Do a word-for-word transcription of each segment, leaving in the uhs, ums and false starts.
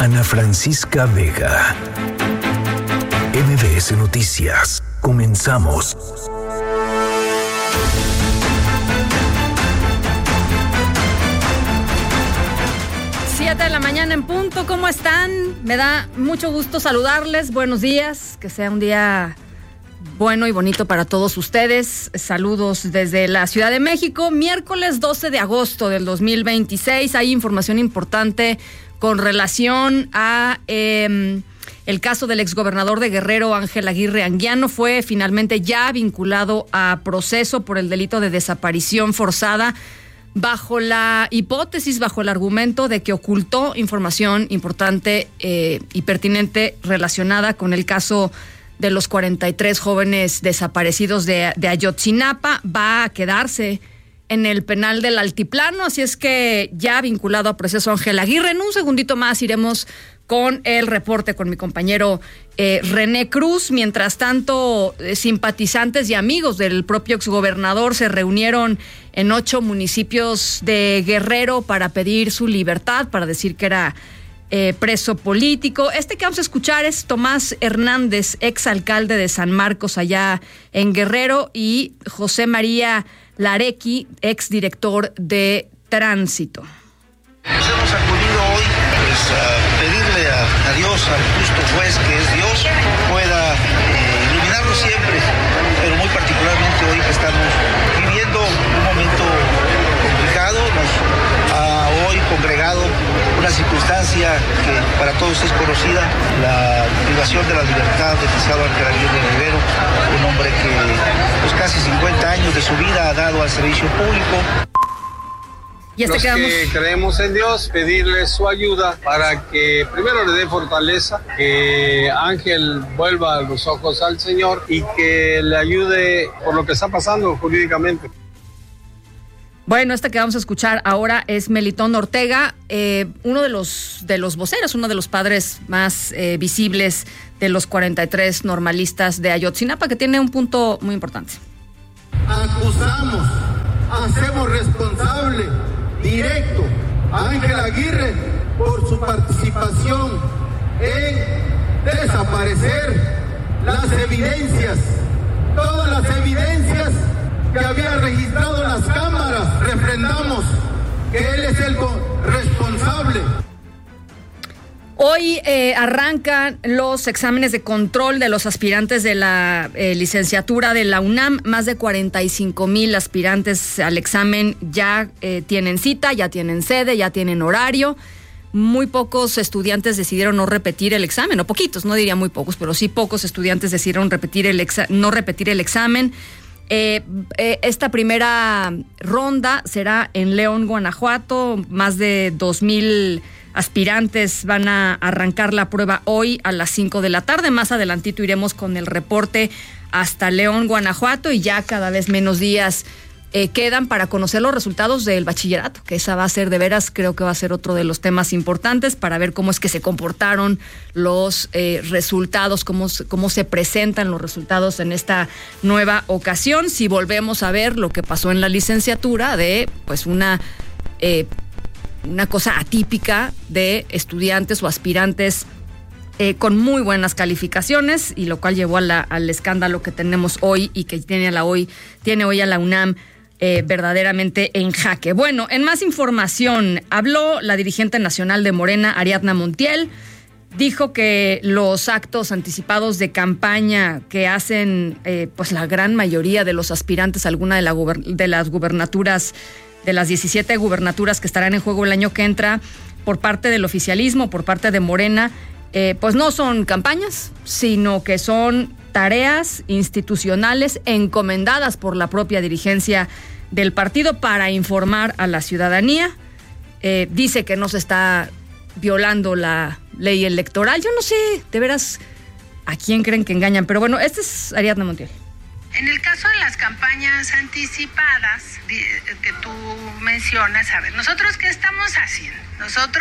Ana Francisca Vega. M B S Noticias. Comenzamos. Siete de la mañana en punto. ¿Cómo están? Me da mucho gusto saludarles. Buenos días. Que sea un día bueno y bonito para todos ustedes. Saludos desde la Ciudad de México. Miércoles doce de agosto del dos mil veintiséis. Hay información importante con relación a eh, el caso del exgobernador de Guerrero, Ángel Aguirre Anguiano. Fue finalmente ya vinculado a proceso por el delito de desaparición forzada, bajo la hipótesis, bajo el argumento de que ocultó información importante eh, y pertinente relacionada con el caso de los cuarenta y tres jóvenes desaparecidos de, de Ayotzinapa. Va a quedarse en el penal del Altiplano, así es que ya vinculado a proceso Ángel Aguirre. En un segundito más iremos con el reporte con mi compañero eh, René Cruz. Mientras tanto, eh, simpatizantes y amigos del propio exgobernador se reunieron en ocho municipios de Guerrero para pedir su libertad, para decir que era eh, preso político. Este que vamos a escuchar es Tomás Hernández, exalcalde de San Marcos allá en Guerrero, y José María Larequi, exdirector de Tránsito. Nos hemos acudido hoy pues, a pedirle a, a Dios, al justo juez que es Dios, pueda eh, iluminarnos siempre, pero muy particularmente hoy que estamos viviendo un momento complicado. Nos ha hoy congregado una circunstancia que para todos es conocida, la privación de la libertad del licenciado Ángel Aguirre Rivero, un hombre que pues, casi cincuenta años de su vida ha dado al servicio público. Y este Los quedamos... que creemos en Dios, pedirle su ayuda para que primero le dé fortaleza, que Ángel vuelva los ojos al Señor y que le ayude por lo que está pasando jurídicamente. Bueno, este que vamos a escuchar ahora es Melitón Ortega, eh, uno de los de los voceros, uno de los padres más eh, visibles de los cuarenta y tres normalistas de Ayotzinapa, que tiene un punto muy importante. Acusamos, hacemos responsable directo a Ángel Aguirre por su participación en desaparecer las evidencias, todas las evidencias que había registrado las cámaras. Refrendamos que él es el responsable. Hoy eh, arrancan los exámenes de control de los aspirantes de la eh, licenciatura de la UNAM. Más de cuarenta y cinco mil aspirantes al examen ya eh, tienen cita, ya tienen sede, ya tienen horario. Muy pocos estudiantes decidieron no repetir el examen, o poquitos, no diría muy pocos, pero sí pocos estudiantes decidieron repetir el exa- no repetir el examen. Eh, eh, esta primera ronda será en León, Guanajuato. Más de dos mil aspirantes van a arrancar la prueba hoy a las cinco de la tarde. Más adelantito iremos con el reporte hasta León, Guanajuato, y ya cada vez menos días eh, quedan para conocer los resultados del bachillerato, que esa va a ser de veras, creo que va a ser otro de los temas importantes para ver cómo es que se comportaron los eh, resultados, cómo, cómo se presentan los resultados en esta nueva ocasión. Si volvemos a ver lo que pasó en la licenciatura de pues una eh, una cosa atípica de estudiantes o aspirantes eh, con muy buenas calificaciones, y lo cual llevó a la, al escándalo que tenemos hoy y que tiene, a la hoy, tiene hoy a la UNAM eh, verdaderamente en jaque. Bueno, en más información, habló la dirigente nacional de Morena, Ariadna Montiel. Dijo que los actos anticipados de campaña que hacen eh, pues la gran mayoría de los aspirantes a alguna de, la gober- de las gubernaturas, de las diecisiete gubernaturas que estarán en juego el año que entra, por parte del oficialismo, por parte de Morena, eh, pues no son campañas, sino que son tareas institucionales encomendadas por la propia dirigencia del partido para informar a la ciudadanía. Eh, dice que no se está violando la ley electoral. Yo no sé, de veras, a quién creen que engañan, pero bueno, este es Ariadna Montiel. En el caso de las campañas anticipadas que tú mencionas, a ver, ¿nosotros qué estamos haciendo? Nosotros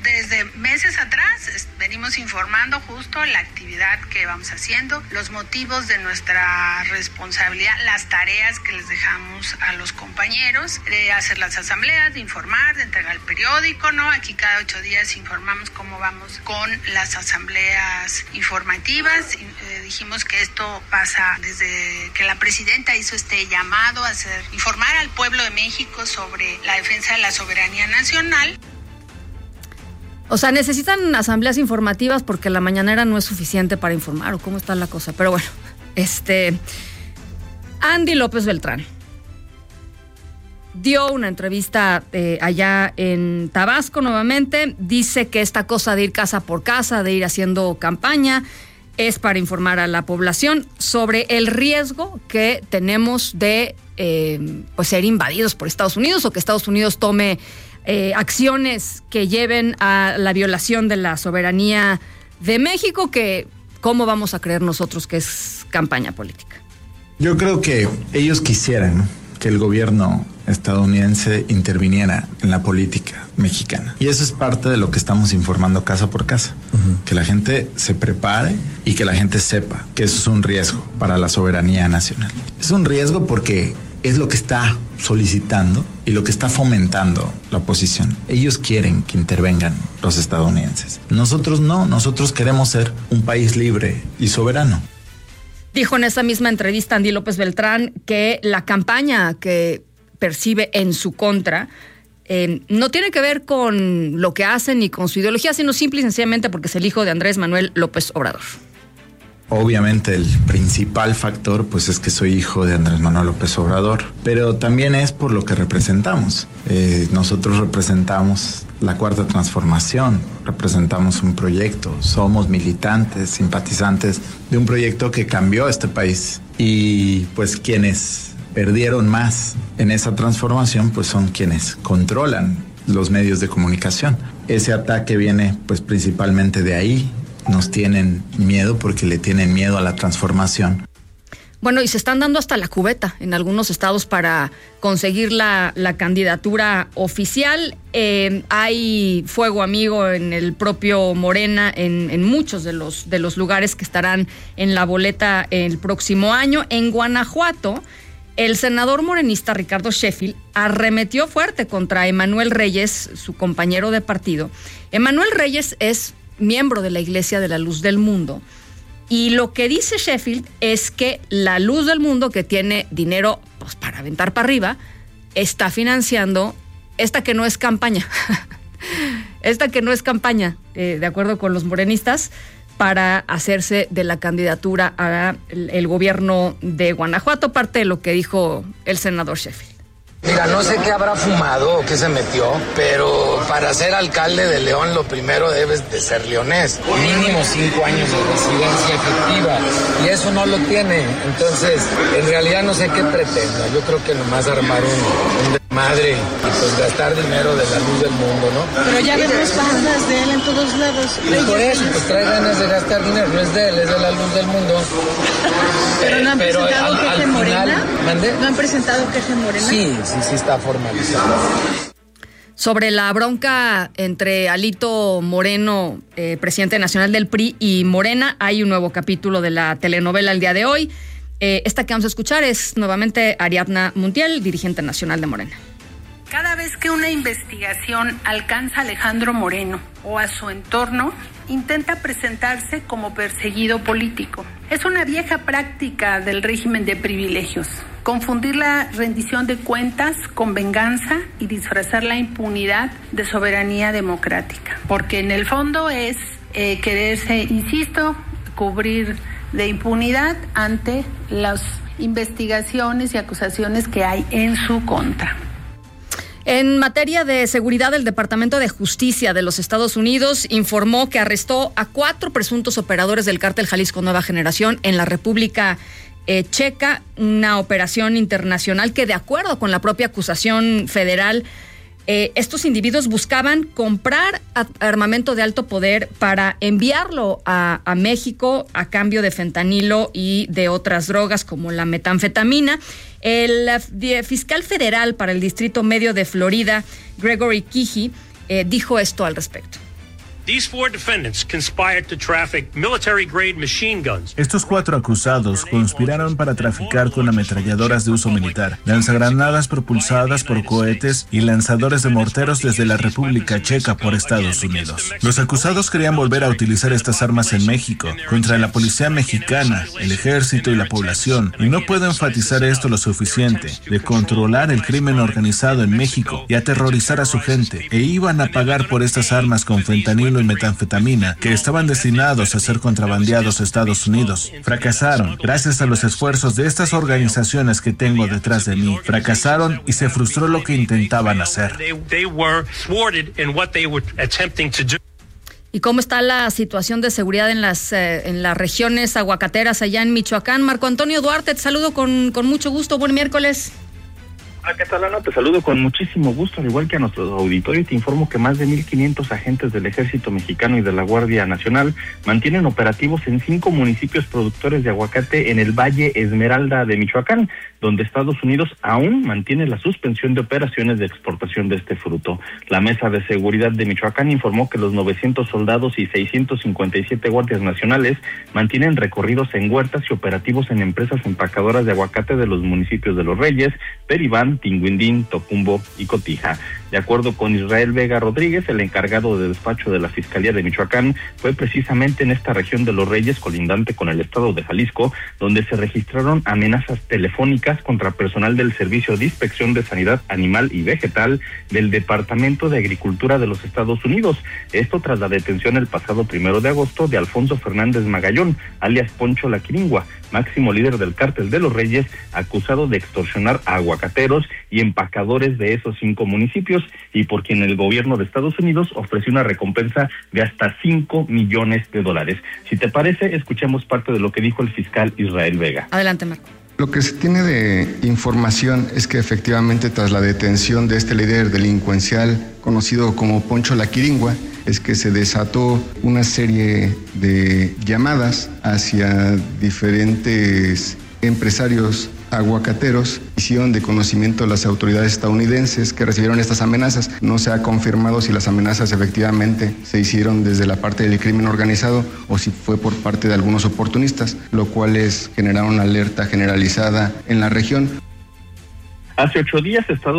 Desde meses atrás venimos informando justo la actividad que vamos haciendo, los motivos de nuestra responsabilidad, las tareas que les dejamos a los compañeros, de hacer las asambleas, de informar, de entregar el periódico, ¿no? Aquí cada ocho días informamos cómo vamos con las asambleas informativas. Eh, dijimos que esto pasa desde que la presidenta hizo este llamado a hacer, informar al pueblo de México sobre la defensa de la soberanía nacional. O sea, necesitan asambleas informativas porque la mañanera no es suficiente para informar, o cómo está la cosa. Pero bueno, este Andy López Beltrán dio una entrevista eh, allá en Tabasco nuevamente. Dice que esta cosa de ir casa por casa, de ir haciendo campaña, es para informar a la población sobre el riesgo que tenemos de eh, pues ser invadidos por Estados Unidos, o que Estados Unidos tome Eh, acciones que lleven a la violación de la soberanía de México, que cómo vamos a creer nosotros que es campaña política. Yo creo que ellos quisieran que el gobierno estadounidense interviniera en la política mexicana. Y eso es parte de lo que estamos informando casa por casa. Uh-huh. Que la gente se prepare y que la gente sepa que eso es un riesgo para la soberanía nacional. Es un riesgo porque es lo que está solicitando y lo que está fomentando la oposición. Ellos quieren que intervengan los estadounidenses. Nosotros no, nosotros queremos ser un país libre y soberano. Dijo en esa misma entrevista Andy López Beltrán que la campaña que percibe en su contra eh, no tiene que ver con lo que hacen ni con su ideología, sino simple y sencillamente porque es el hijo de Andrés Manuel López Obrador. Obviamente el principal factor pues es que soy hijo de Andrés Manuel López Obrador, pero también es por lo que representamos. Eh, nosotros representamos la Cuarta Transformación, representamos un proyecto, somos militantes, simpatizantes de un proyecto que cambió este país, y pues quienes perdieron más en esa transformación pues son quienes controlan los medios de comunicación. Ese ataque viene pues principalmente de ahí. Nos tienen miedo porque le tienen miedo a la transformación. Bueno, y se están dando hasta la cubeta en algunos estados para conseguir la, la candidatura oficial. Eh, hay fuego amigo en el propio Morena, en, en muchos de los, de los lugares que estarán en la boleta el próximo año. En Guanajuato, el senador morenista Ricardo Sheffield arremetió fuerte contra Emanuel Reyes, su compañero de partido. Emanuel Reyes es miembro de la Iglesia de la Luz del Mundo, y lo que dice Sheffield es que la Luz del Mundo, que tiene dinero pues para aventar para arriba, está financiando esta que no es campaña esta que no es campaña eh, de acuerdo con los morenistas, para hacerse de la candidatura al el gobierno de Guanajuato, parte de lo que dijo el senador Sheffield. Mira, no sé qué habrá fumado o qué se metió, pero para ser alcalde de León lo primero debes de ser leonés. Mínimo cinco años de residencia efectiva, y eso no lo tiene. Entonces, en realidad no sé qué pretenda. Yo creo que nomás armar un, un desmadre y pues gastar dinero de la Luz del Mundo, ¿no? Pero ya vemos bandas de él en todos lados. Y por eso, pues trae ganas de gastar dinero. No es de él, es de la Luz del Mundo. Pero no han Pero presentado al, queje al Morena. final, ¿mande? ¿No han presentado queje Morena? Sí, sí, sí está formalizado. Sobre la bronca entre Alito Moreno, eh, presidente nacional del P R I, y Morena, hay un nuevo capítulo de la telenovela el día de hoy. Eh, esta que vamos a escuchar es nuevamente Ariadna Montiel, dirigente nacional de Morena. Cada vez que una investigación alcanza a Alejandro Moreno o a su entorno, intenta presentarse como perseguido político. Es una vieja práctica del régimen de privilegios: confundir la rendición de cuentas con venganza y disfrazar la impunidad de soberanía democrática. Porque en el fondo es eh, quererse, insisto, cubrir de impunidad ante las investigaciones y acusaciones que hay en su contra. En materia de seguridad, el Departamento de Justicia de los Estados Unidos informó que arrestó a cuatro presuntos operadores del cártel Jalisco Nueva Generación en la República eh, Checa, una operación internacional que, de acuerdo con la propia acusación federal, eh, estos individuos buscaban comprar armamento de alto poder para enviarlo a, a México a cambio de fentanilo y de otras drogas como la metanfetamina. El fiscal federal para el Distrito Medio de Florida, Gregory Keehy, eh, dijo esto al respecto. Estos cuatro acusados conspiraron para traficar con ametralladoras de uso militar, lanzagranadas propulsadas por cohetes y lanzadores de morteros desde la República Checa por Estados Unidos. Los acusados querían volver a utilizar estas armas en México, contra la policía mexicana, el ejército y la población, y no puedo enfatizar esto lo suficiente, de controlar el crimen organizado en México y aterrorizar a su gente, e iban a pagar por estas armas con fentanilo y metanfetamina que estaban destinados a ser contrabandeados a Estados Unidos. Fracasaron, gracias a los esfuerzos de estas organizaciones que tengo detrás de mí. Fracasaron y se frustró lo que intentaban hacer. ¿Y cómo está la situación de seguridad en las eh, en las regiones aguacateras allá en Michoacán? Marco Antonio Duarte, te saludo con, con mucho gusto. Buen miércoles. Hola, ¿qué tal, Ana? Te saludo con muchísimo gusto, al igual que a nuestro auditorio, y te informo que más de mil quinientos agentes del Ejército Mexicano y de la Guardia Nacional mantienen operativos en cinco municipios productores de aguacate en el Valle Esmeralda de Michoacán, donde Estados Unidos aún mantiene la suspensión de operaciones de exportación de este fruto. La Mesa de Seguridad de Michoacán informó que los novecientos soldados y seiscientos cincuenta y siete guardias nacionales mantienen recorridos en huertas y operativos en empresas empacadoras de aguacate de los municipios de Los Reyes, Peribán, Tinguindín, Tocumbo y Cotija. De acuerdo con Israel Vega Rodríguez, el encargado de despacho de la Fiscalía de Michoacán, fue precisamente en esta región de Los Reyes, colindante con el estado de Jalisco, donde se registraron amenazas telefónicas contra personal del Servicio de Inspección de Sanidad Animal y Vegetal del Departamento de Agricultura de los Estados Unidos. Esto tras la detención el pasado primero de agosto de Alfonso Fernández Magallón, alias Poncho La Quiringua, máximo líder del Cártel de Los Reyes, acusado de extorsionar a aguacateros y empacadores de esos cinco municipios, y por quien el gobierno de Estados Unidos ofreció una recompensa de hasta cinco millones de dólares. Si te parece, escuchemos parte de lo que dijo el fiscal Israel Vega. Adelante, Marco. Lo que se tiene de información es que efectivamente tras la detención de este líder delincuencial conocido como Poncho La Quiringua, es que se desató una serie de llamadas hacia diferentes empresarios aguacateros, hicieron de conocimiento a las autoridades estadounidenses que recibieron estas amenazas. No se ha confirmado si las amenazas efectivamente se hicieron desde la parte del crimen organizado o si fue por parte de algunos oportunistas, lo cual es generar una alerta generalizada en la región. Hace ocho días, Estados